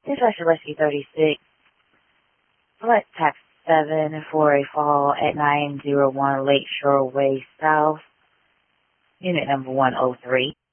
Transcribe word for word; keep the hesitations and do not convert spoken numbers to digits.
Dispatcher Rescue thirty-six, select tax seven for a fall at nine oh one Lakeshore Way South, unit number one oh three.